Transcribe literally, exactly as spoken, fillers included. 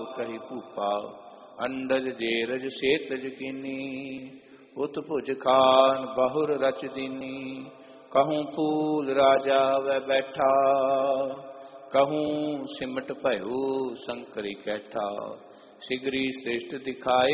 कही भूपा, अंडज जेरज सेतज कीनी, उत भुज खान बहुर रच दीनी। कहूँ फूल राजा वह बैठा, कहूँ सिमट भयो शंकरी कैठा। सिगरी श्रेष्ठ दिखाए